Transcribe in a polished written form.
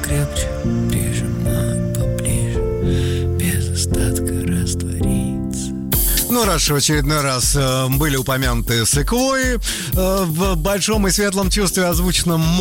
крепче, прижимать поближе, без остатка раствориться. Ну, раз в очередной раз были упомянуты секвойи, в большом и светлом чувстве озвучено